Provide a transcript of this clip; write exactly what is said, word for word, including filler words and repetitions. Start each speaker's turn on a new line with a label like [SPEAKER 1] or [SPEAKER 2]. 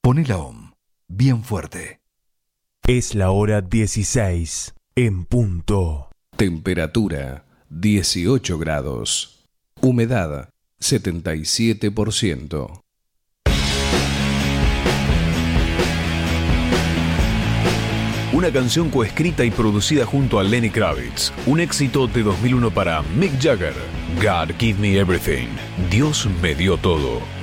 [SPEAKER 1] Poné la O M bien fuerte.
[SPEAKER 2] Es la hora dieciséis en punto.
[SPEAKER 3] Temperatura dieciocho grados. Humedad setenta y siete por ciento.
[SPEAKER 4] Una canción coescrita y producida junto a Lenny Kravitz. Un éxito de dos mil uno para Mick Jagger. God Give Me Everything. Dios me dio todo.